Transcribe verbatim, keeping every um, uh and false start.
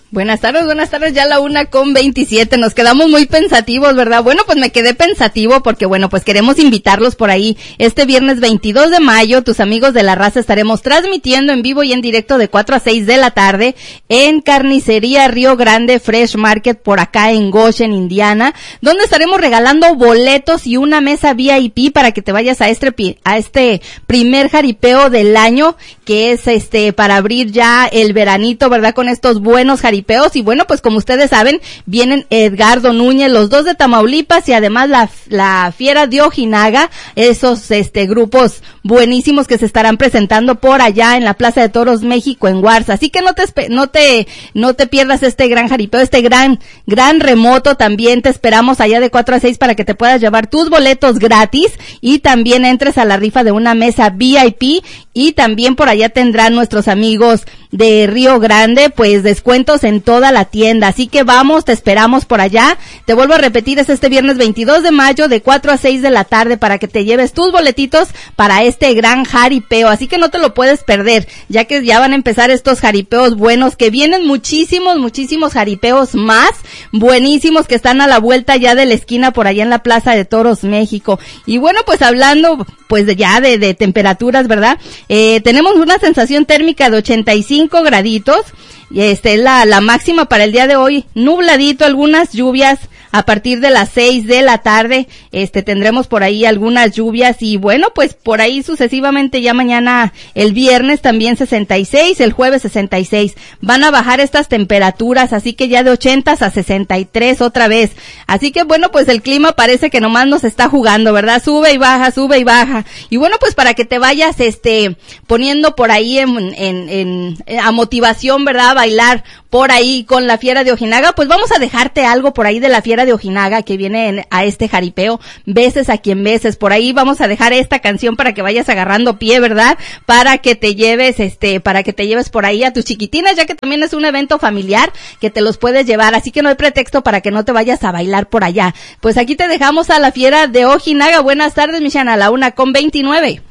Buenas tardes, buenas tardes, ya la una con veintisiete, nos quedamos muy pensativos, ¿verdad? Bueno, pues me quedé pensativo porque, bueno, pues queremos invitarlos por ahí. Este viernes veintidós de mayo, tus amigos de la raza estaremos transmitiendo en vivo y en directo de cuatro a seis de la tarde en Carnicería Río Grande Fresh Market por acá en Goshen, Indiana, donde estaremos regalando boletos y una mesa V I P para que te vayas a este, a este primer jaripeo del año, que es este, para abrir ya el veranito, ¿verdad? Con estos buenos jaripeos. Y bueno, pues como ustedes saben, vienen Edgardo Núñez, los dos de Tamaulipas y además la, la Fiera de Ojinaga, esos este grupos buenísimos que se estarán presentando por allá en la Plaza de Toros México en Guarza. Así que no te no te no te pierdas este gran jaripeo, este gran gran remoto. También te esperamos allá de cuatro a seis para que te puedas llevar tus boletos gratis y también entres a la rifa de una mesa V I P, y también por allá tendrán nuestros amigos de Río Grande pues descuentos en toda la tienda. Así que vamos, te esperamos por allá. Te vuelvo a repetir, es este viernes veintidós de mayo de cuatro a seis de la tarde para que te lleves tus boletitos para este gran jaripeo. Así que no te lo puedes perder, ya que ya van a empezar estos jaripeos buenos, que vienen muchísimos, muchísimos jaripeos más buenísimos que están a la vuelta ya de la esquina por allá en la Plaza de Toros México. Y bueno, pues hablando pues de ya de, de temperaturas, ¿verdad? Eh, tenemos una sensación térmica de ochenta y cinco graditos. Y este es la, la máxima para el día de hoy, nubladito, algunas lluvias a partir de las seis de la tarde, este tendremos por ahí algunas lluvias y bueno, pues por ahí sucesivamente ya mañana el viernes también sesenta y seis, el jueves sesenta y seis, van a bajar estas temperaturas, así que ya de ochenta a sesenta y tres otra vez, así que bueno, pues el clima parece que nomás nos está jugando, ¿verdad? Sube y baja, sube y baja, y bueno, pues para que te vayas este poniendo por ahí en, en, en, en a motivación, ¿verdad? Bailar por ahí con la Fiera de Ojinaga, pues vamos a dejarte algo por ahí de la Fiera de Ojinaga que viene en, a este jaripeo, Veces a quien veces, por ahí vamos a dejar esta canción para que vayas agarrando pie, ¿verdad? Para que te lleves, este, para que te lleves por ahí a tus chiquitinas, ya que también es un evento familiar que te los puedes llevar, así que no hay pretexto para que no te vayas a bailar por allá. Pues aquí te dejamos a la Fiera de Ojinaga. Buenas tardes, Michana, a la una con veintinueve.